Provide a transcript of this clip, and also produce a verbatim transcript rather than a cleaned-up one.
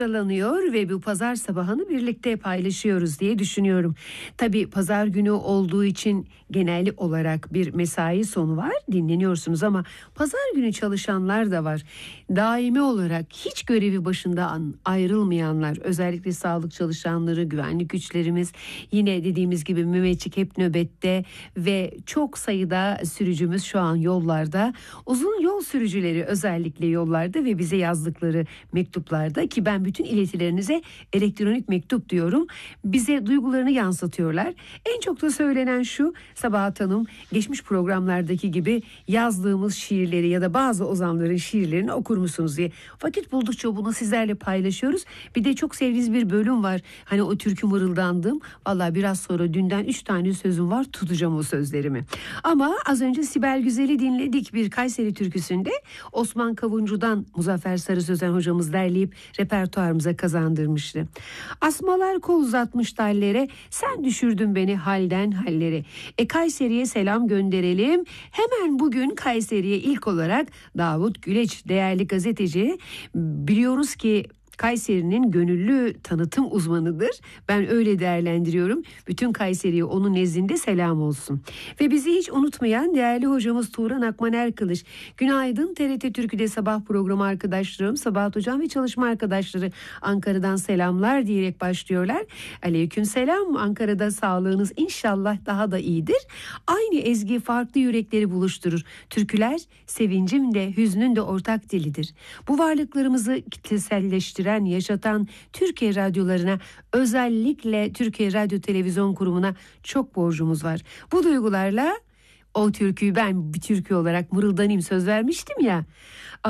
Sıralanıyor ve bu pazar sabahını birlikte paylaşıyoruz diye düşünüyorum. Tabii pazar günü olduğu için genel olarak bir mesai sonu var, dinleniyorsunuz ama pazar günü çalışanlar da var. Daimi olarak hiç görevi başından ayrılmayanlar, özellikle sağlık çalışanları, güvenlik güçlerimiz, yine dediğimiz gibi Mehmetçik hep nöbette ve çok sayıda sürücümüz şu an yollarda. Uzun yol sürücüleri özellikle yollarda ve bize yazdıkları mektuplarda, ki ben bütün iletilerinize elektronik mektup diyorum, bize duygularını yansıtıyorlar. En çok da söylenen şu: Sabahat Hanım, geçmiş programlardaki gibi yazdığımız şiirleri ya da bazı ozanların şiirlerini okur musunuz diye. Vakit buldukça bunu sizlerle paylaşıyoruz. Bir de çok sevdiğiniz bir bölüm var. Hani o türkü mırıldandım. Vallahi biraz sonra dünden üç tane sözüm var. Tutacağım o sözlerimi. Ama az önce Sibel Güzel'i dinledik bir Kayseri türküsünde. Osman Kavuncu'dan Muzaffer Sarı Sözen hocamız derleyip repertuarımıza kazandırmıştı. Asmalar kol uzatmış dallere, sen düşürdün beni halden hallere. E Kayseri'ye selam gönderelim. Hemen bugün Kayseri'ye ilk olarak Davut Güleç, değerli gazeteci, biliyoruz ki Kayseri'nin gönüllü tanıtım uzmanıdır. Ben öyle değerlendiriyorum. Bütün Kayseri'ye onun nezdinde selam olsun. Ve bizi hiç unutmayan değerli hocamız Turan Akman Erkılıç. Günaydın T R T Türkü'de sabah programı arkadaşlarım, Sabahat Hocam ve çalışma arkadaşları Ankara'dan selamlar diyerek başlıyorlar. Aleyküm selam. Ankara'da sağlığınız inşallah daha da iyidir. Aynı ezgi farklı yürekleri buluşturur. Türküler sevincin de hüznün de ortak dilidir. Bu varlıklarımızı kitleselleştiren, yaşatan Türkiye radyolarına, özellikle Türkiye Radyo Televizyon Kurumu'na çok borcumuz var. Bu duygularla o türküyü ben bir türkü olarak mırıldanayım söz vermiştim ya.